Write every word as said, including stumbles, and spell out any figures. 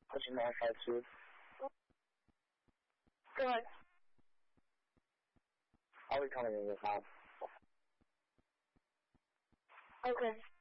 What's your nine five two? Good. I'll be coming in your house. Okay.